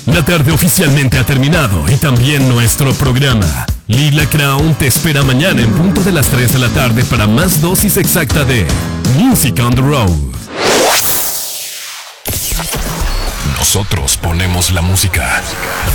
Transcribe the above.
La tarde oficialmente ha terminado y también nuestro programa. Lila Crown te espera mañana en punto de las 3 de la tarde para más dosis exacta de Music on the Road. Nosotros ponemos la música.